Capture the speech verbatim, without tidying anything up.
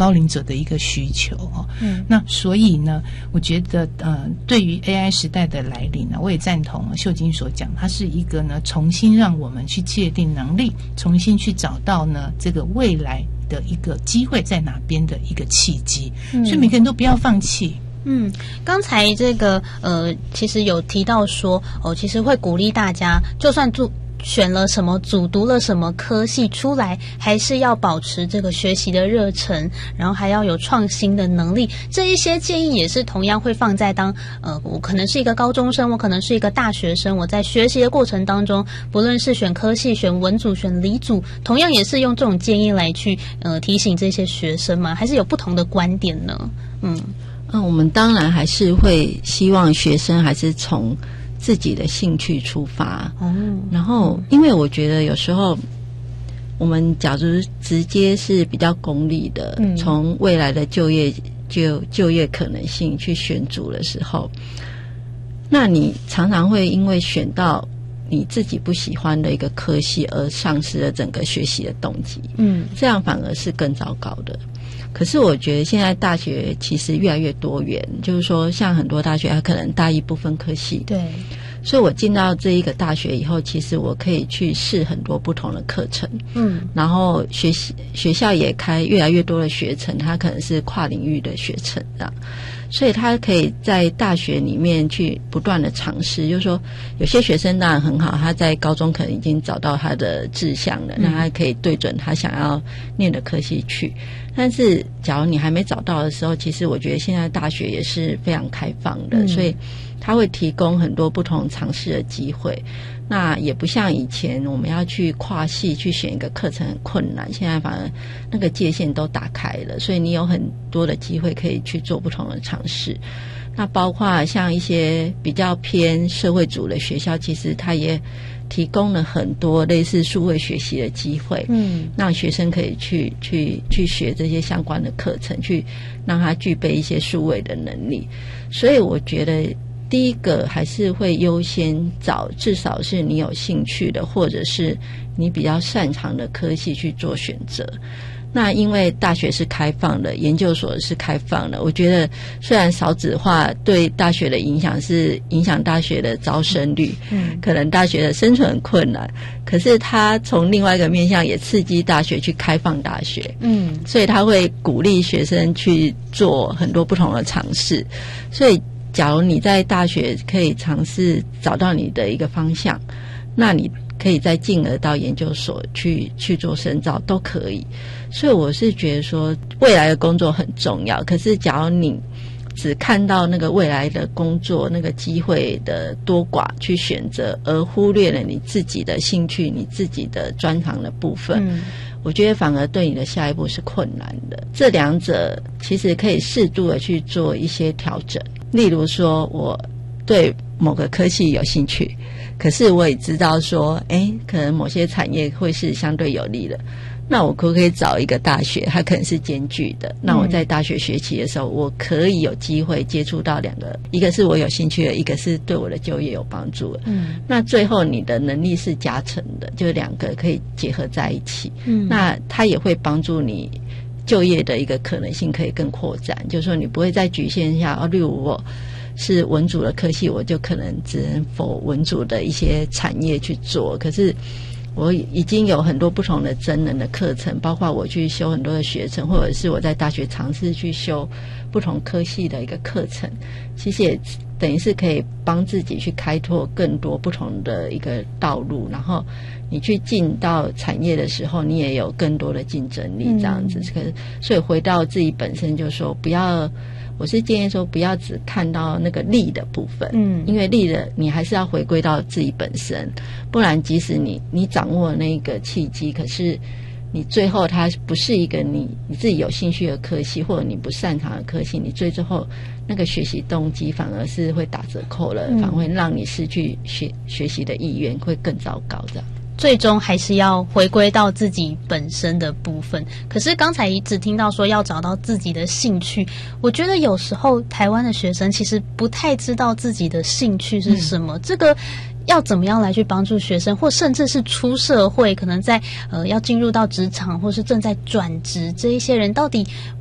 高龄者的一个需求哦。嗯，那所以呢，我觉得呃，对于 A I 时代的来临呢，我也赞同秀晶所讲，它是一个呢重新让我们去界定能力，重新去找到呢这个未来的一个机会在哪边的一个契机。嗯，所以每个人都不要放弃。 嗯，刚才这个呃，其实有提到说哦，其实会鼓励大家，就算住选了什么组，读了什么科系出来，还是要保持这个学习的热忱，然后还要有创新的能力。这一些建议也是同样会放在当呃，我可能是一个高中生，我可能是一个大学生，我在学习的过程当中，不论是选科系、选文组、选理组，同样也是用这种建议来去呃提醒这些学生嘛，还是有不同的观点呢？嗯。 嗯，我们当然还是会希望学生还是从自己的兴趣出发。哦，然后因为我觉得有时候我们假如直接是比较功利的，嗯，从未来的就业就就业可能性去选组的时候，那你常常会因为选到你自己不喜欢的一个科系而丧失了整个学习的动机。嗯，这样反而是更糟糕的。可是我觉得现在大学其实越来越多元，就是说像很多大学它可能大一不分科系， 对， 所以我进到这一个大学以后，其实我可以去试很多不同的课程，嗯，然后学习学校也开越来越多的学程，它可能是跨领域的学程这样，所以他可以在大学里面去不断的尝试。就是说有些学生当然很好，他在高中可能已经找到他的志向了，那他可以对准他想要念的科系去。但是假如你还没找到的时候，其实我觉得现在大学也是非常开放的，嗯，所以他会提供很多不同尝试的机会。那也不像以前我们要去跨系去选一个课程很困难，现在反而那个界限都打开了，所以你有很多的机会可以去做不同的尝试。那包括像一些比较偏社会组的学校，其实它也提供了很多类似数位学习的机会，嗯，让学生可以去去去学这些相关的课程，去让他具备一些数位的能力。所以我觉得第一个还是会优先找至少是你有兴趣的，或者是你比较擅长的科系去做选择。那因为大学是开放的，研究所是开放的，我觉得虽然少子化对大学的影响是影响大学的招生率，嗯，可能大学的生存很困难，可是它从另外一个面向也刺激大学去开放大学，嗯，所以它会鼓励学生去做很多不同的尝试。所以假如你在大学可以尝试找到你的一个方向，那你可以再进而到研究所去去做深造都可以。所以我是觉得说未来的工作很重要，可是假如你只看到那个未来的工作那个机会的多寡去选择，而忽略了你自己的兴趣你自己的专长的部分，嗯，我觉得反而对你的下一步是困难的。这两者其实可以适度的去做一些调整，例如说我对某个科系有兴趣，可是我也知道说诶可能某些产业会是相对有利的，那我可不可以找一个大学它可能是兼具的，那我在大学学习的时候，我可以有机会接触到两个，一个是我有兴趣的，一个是对我的就业有帮助的，嗯，那最后你的能力是加成的，就两个可以结合在一起，嗯，那它也会帮助你就业的一个可能性可以更扩展，就是说你不会再局限下，哦，例如我是文组的科系，我就可能只能否文组的一些产业去做，可是我已经有很多不同的真人的课程，包括我去修很多的学程，或者是我在大学尝试去修不同科系的一个课程，其实也等于是可以帮自己去开拓更多不同的一个道路，然后你去进到产业的时候，你也有更多的竞争力这样子，可是所以回到自己本身，就是说不要，我是建议说不要只看到那个利的部分，嗯，因为利的你还是要回归到自己本身，不然即使你你掌握那个契机，可是你最后它不是一个你你自己有兴趣的科系，或者你不擅长的科系，你最最后那个学习动机反而是会打折扣了，嗯，反而会让你失去学学习的意愿，会更糟糕这样。 最终还是要回归到自己本身的部分。可是刚才一直听到说要找到自己的兴趣，我觉得有时候台湾的学生其实不太知道自己的兴趣是什么，嗯，这个要怎么样来去帮助学生，或甚至是出社会，可能在呃要进入到职场或是正在转职这一些人，到底